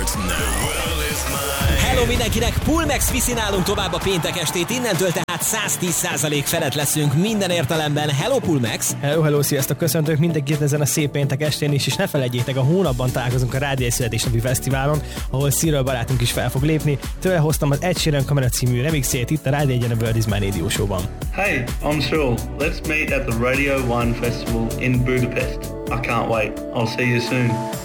starts now. Hello mindenkinek, Pulmex viszi nálunk tovább a péntek estét, innentől tehát 110% felett leszünk minden értelemben. Hello Pulmex! Hello, sziasztok, köszöntök mindenkit ezen a szép péntek estén is, és ne felejtjétek, a hónapban találkozunk a Rádió Születésnapi Fesztiválon, ahol Cyril barátunk is fel fog lépni. Tőle hoztam az Ed Sheeran Kamera című remixét itt a Rádió Egyen a World Is My Radio Show-ban. Hey, I'm Cyril. Let's meet at the Radio 1 Festival in Budapest. I can't wait. I'll see you soon.